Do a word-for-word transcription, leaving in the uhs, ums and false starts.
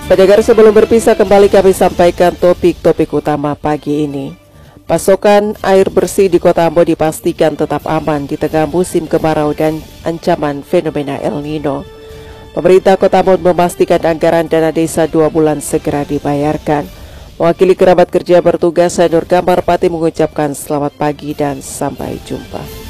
Pendengar, sebelum berpisah kembali kami sampaikan topik-topik utama pagi ini. Pasokan air bersih di Kota Ambon dipastikan tetap aman di tengah musim kemarau dan ancaman fenomena El Nino. Pemerintah Kota Ambon memastikan anggaran dana desa dua bulan segera dibayarkan. Mewakili kerabat kerja bertugas, saya Nur Gambar Pati mengucapkan selamat pagi dan sampai jumpa.